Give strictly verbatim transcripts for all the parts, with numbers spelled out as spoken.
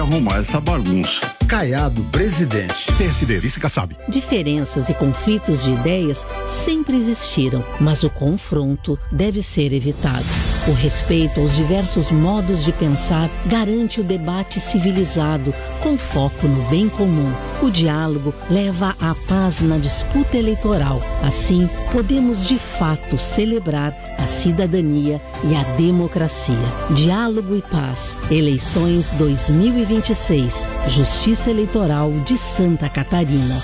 arrumar essa bagunça. Caiado, presidente. P S D, vice Kassab. Diferenças e conflitos de ideias sempre existiram, mas o confronto deve ser evitado. O respeito aos diversos modos de pensar garante o debate civilizado, com foco no bem comum. O diálogo leva à paz na disputa eleitoral. Assim, podemos de fato celebrar a cidadania e a democracia. Diálogo e paz. Eleições dois mil e vinte e seis. Justiça Eleitoral de Santa Catarina.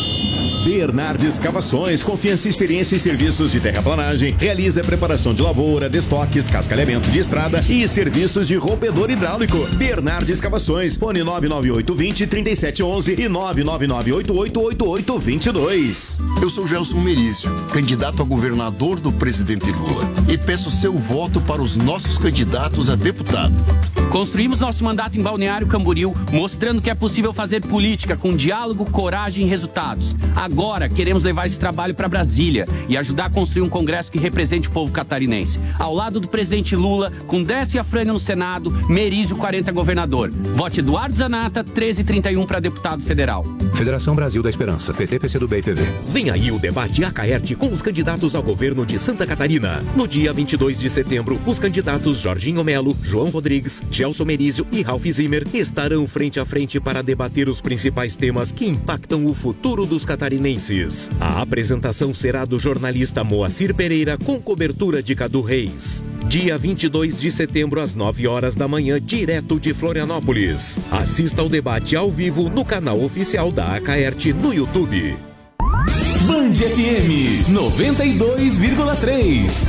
Bernardes Escavações, confiança, experiência e serviços de terraplanagem. Realiza preparação de lavoura, destoques, cascalhamento de estrada e serviços de rompedor hidráulico. Bernardes Escavações, fone nove nove oito dois zero, três sete um um e nove nove nove oito oito oito oito dois dois. Eu sou Gelson Merizio, candidato a governador do presidente Lula, e peço seu voto para os nossos candidatos a deputado. Construímos nosso mandato em Balneário Camboriú, mostrando que é possível fazer política com diálogo, coragem e resultados. Agora queremos levar esse trabalho para Brasília e ajudar a construir um congresso que represente o povo catarinense. Ao lado do presidente Lula, com Décio e Afrânio no Senado, Merizio quarenta governador. Vote Eduardo Zanata, treze trinta e um para deputado federal. Federação Brasil da Esperança, P T, P C do B e P V. Vem aí o debate Acaerte com os candidatos ao governo de Santa Catarina. No dia vinte e dois de setembro, os candidatos Jorginho Melo, João Rodrigues, Gelson Merizio e Ralph Zimmer estarão frente a frente para debater os principais temas que impactam o futuro dos catarinenses. A apresentação será do jornalista Moacir Pereira com cobertura de Cadu Reis. Dia vinte e dois de setembro às nove horas da manhã, direto de Florianópolis. Assista ao debate ao vivo no canal oficial da Acaerte no YouTube. Band F M noventa e dois vírgula três.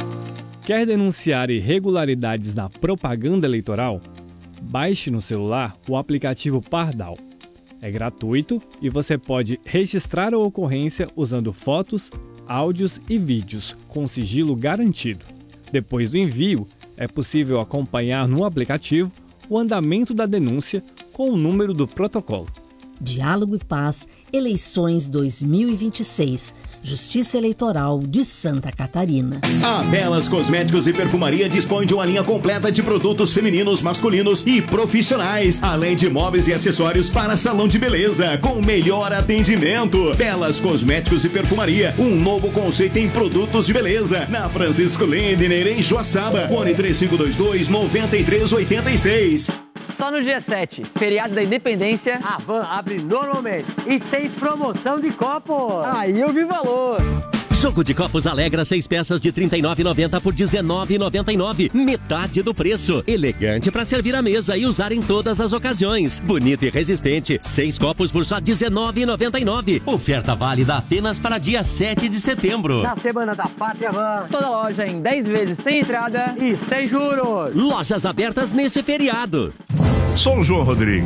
Quer denunciar irregularidades na propaganda eleitoral? Baixe no celular o aplicativo Pardal. É gratuito e você pode registrar a ocorrência usando fotos, áudios e vídeos com sigilo garantido. Depois do envio, é possível acompanhar no aplicativo o andamento da denúncia com o número do protocolo. Diálogo e Paz, eleições dois mil e vinte e seis. Justiça Eleitoral de Santa Catarina. A Belas Cosméticos e Perfumaria dispõe de uma linha completa de produtos femininos, masculinos e profissionais, além de móveis e acessórios para salão de beleza, com melhor atendimento. Belas Cosméticos e Perfumaria, um novo conceito em produtos de beleza, na Francisco Lindner, em Joaçaba, fone três cinco dois dois, nove três oito seis. Só no dia sete, feriado da Independência, a Van abre normalmente e tem promoção de copos. Aí eu vi valor. Jogo de copos Alegra, seis peças de trinta e nove reais e noventa centavos por dezenove reais e noventa e nove centavos. Metade do preço. Elegante para servir à mesa e usar em todas as ocasiões. Bonito e resistente. Seis copos por só dezenove reais e noventa e nove centavos. Oferta válida apenas para dia sete de setembro. Na Semana da Pátria Van, toda loja em dez vezes sem entrada e sem juros. Lojas abertas nesse feriado. Sou o João Rodrigues.